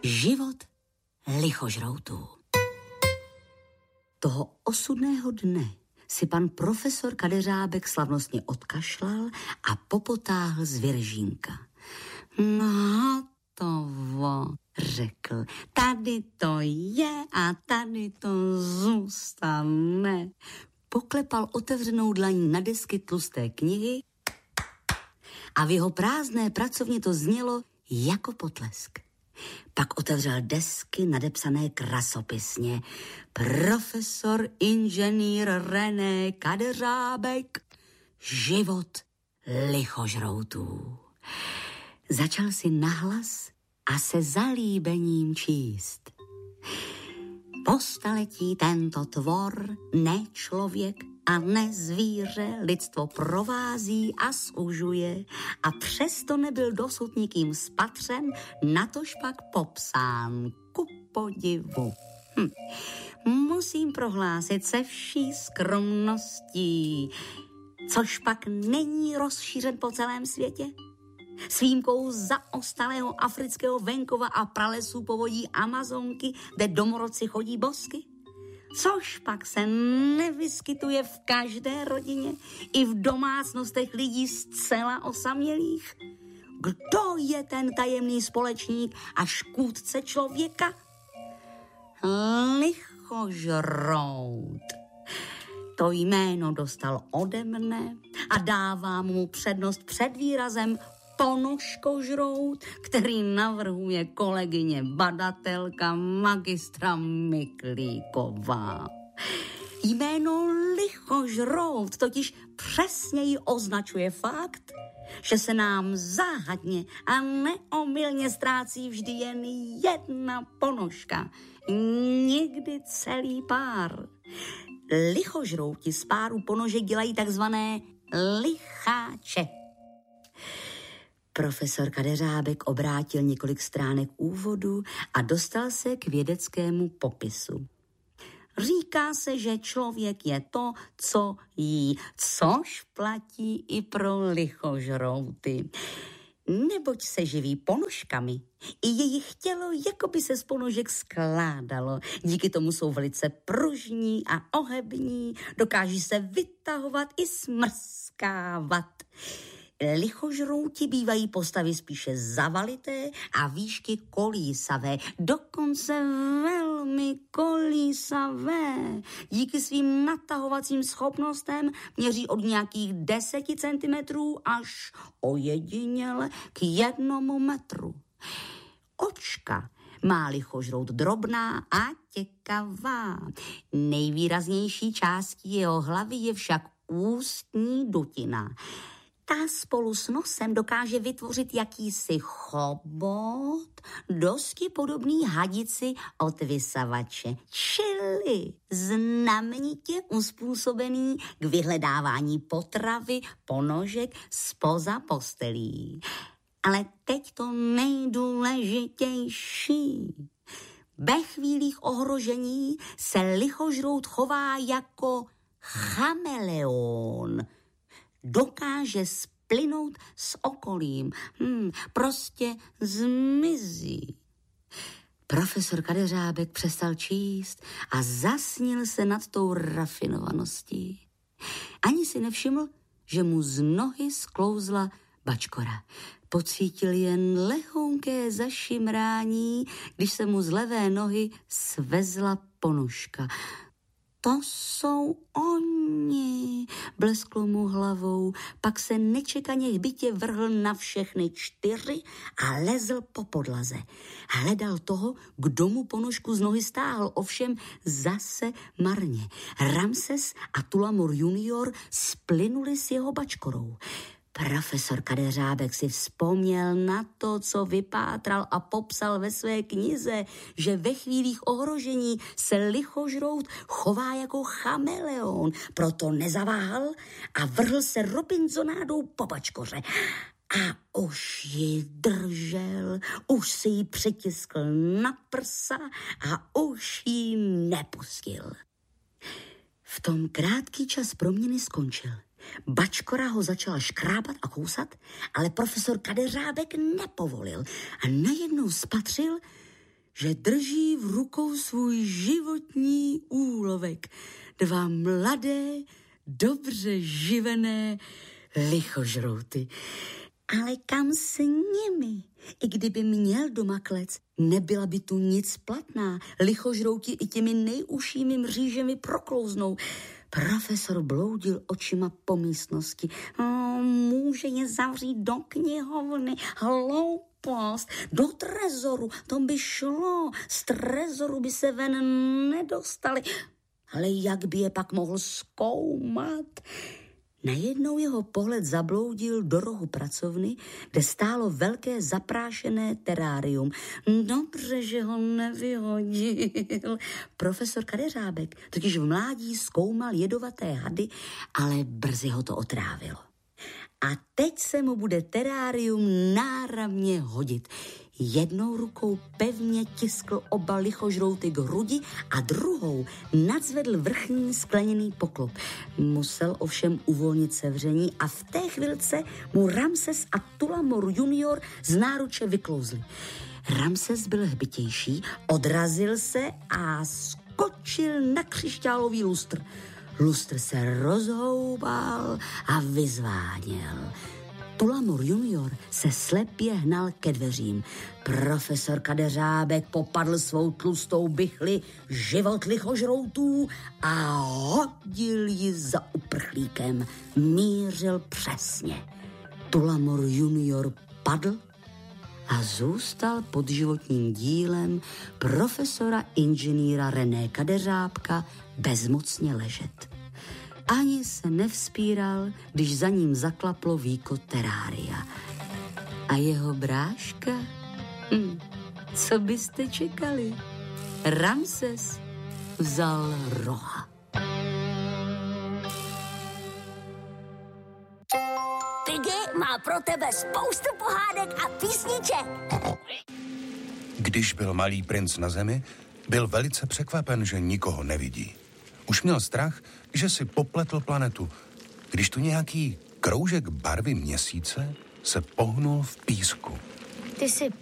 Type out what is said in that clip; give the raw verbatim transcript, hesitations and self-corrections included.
Život lichožroutů. Toho osudného dne si pan profesor Kadeřábek slavnostně odkašlal a popotáhl z Viržínka. No, tovo, řekl, tady to je a tady to zůstane. Poklepal otevřenou dlaní na desky tlusté knihy a v jeho prázdné pracovně to znělo jako potlesk. Pak otevřel desky nadepsané krasopisně. Profesor inženýr René Kadeřábek. Život lichožroutů. Začal si nahlas a se zalíbením číst. Po staletí tento tvor, ne člověk a ne zvíře, lidstvo provází a zužuje a přesto nebyl dosud nikým spatřen, natož pak popsán, ku podivu. Hm. Musím prohlásit se vší skromností, což pak není rozšířen po celém světě. S výjimkou zaostalého afrického venkova a pralesů povodí Amazonky, kde domorodci chodí bosky. Což pak se nevyskytuje v každé rodině i v domácnostech lidí zcela osamělých. Kdo je ten tajemný společník a škůdce člověka? Lichožrout. To jméno dostal ode mne a dávám mu přednost před výrazem ponožkožrout, který navrhuje kolegyně badatelka magistra Miklíková. Jméno lichožrout totiž přesněji označuje fakt, že se nám záhadně a neomylně ztrácí vždy jen jedna ponožka, někdy celý pár. Lichožrouti z páru ponožek dělají takzvané licháče. Profesor Kadeřábek obrátil několik stránek úvodu a dostal se k vědeckému popisu. Říká se, že člověk je to, co jí, což platí i pro lichožrouty. Neboť se živí ponožkami. I jejich tělo jako by se z ponožek skládalo. Díky tomu jsou velice pružní a ohební, dokáží se vytahovat i smrskávat. Lichožrouti bývají postavy spíše zavalité a výšky kolísavé, dokonce velmi kolísavé. Díky svým natahovacím schopnostem měří od nějakých deseti centimetrů až ojediněle k jednomu metru. Očka má lichožrout drobná a těkavá. Nejvýraznější částí jeho hlavy je však ústní dutina. Ta spolu s nosem dokáže vytvořit jakýsi chobot, dosti podobný hadici od vysavače, čili znamenitě uspůsobený k vyhledávání potravy, ponožek zpoza postelí. Ale teď to nejdůležitější. Ve chvílích ohrožení se lichožrout chová jako chameleon. Dokáže splynout s okolím. Hmm, prostě zmizí. Profesor Kadeřábek přestal číst a zasnil se nad tou rafinovaností. Ani si nevšiml, že mu z nohy sklouzla bačkora. Pocítil jen lehonké zašimrání, když se mu z levé nohy svezla ponožka. To jsou oni, blesklo mu hlavou, pak se nečekaně hbitě vrhl na všechny čtyři a lezl po podlaze. Hledal toho, kdo mu ponožku z nohy stáhl, ovšem zase marně. Ramses a Tulamur junior splynuli s jeho bačkorou. Profesor Kadeřábek si vzpomněl na to, co vypátral a popsal ve své knize, že ve chvílích ohrožení se lichožrout chová jako chameleon, proto nezaváhal a vrhl se Robinsonádou po bačkoře. A už ji držel, už si ji přitiskl na prsa a už ji nepustil. V tom krátký čas proměny skončil. Bačkora ho začala škrábat a kousat, ale profesor Kadeřábek nepovolil a najednou spatřil, že drží v rukou svůj životní úlovek. Dva mladé, dobře živené lichožrouty. Ale kam s nimi? I kdyby měl doma klec, nebyla by tu nic platná. Lichožrouti i těmi nejužšími mřížemi proklouznou. Profesor bloudil očima po místnosti. O, může je zavřít do knihovny. Hloupost. Do trezoru. To by šlo. Z trezoru by se ven nedostali. Ale jak by je pak mohl zkoumat? Najednou jeho pohled zabloudil do rohu pracovny, kde stálo velké zaprášené terárium. Dobře, že ho nevyhodil. Profesor Kadeřábek totiž v mládí zkoumal jedovaté hady, ale brzy ho to otrávilo. A teď se mu bude terárium náramně hodit. Jednou rukou pevně tiskl oba lichožrouty k hrudi a druhou nadzvedl vrchní skleněný poklop. Musel ovšem uvolnit sevření a v té chvilce mu Ramses a Tulamor junior z náruče vyklouzli. Ramses byl hbitější, odrazil se a skočil na křišťálový lustr. Lustr se rozhoubal a vyzváněl. Tulamor junior se slepě hnal ke dveřím. Profesor Kadeřábek popadl svou tlustou bychli život lichožroutů a hodil ji za uprchlíkem. Mířil přesně. Tulamor junior padl a zůstal pod životním dílem profesora inženýra René Kadeřábka bezmocně ležet. Ani se nevzpíral, když za ním zaklaplo víko terária. A jeho bráška? Hm, co byste čekali? Ramses vzal roha. Piggy má pro tebe spoustu pohádek a písniček. Když byl malý princ na zemi, byl velice překvapen, že nikoho nevidí. Už měl strach, že si popletl planetu, když tu nějaký kroužek barvy měsíce se pohnul v písku. Ty jsi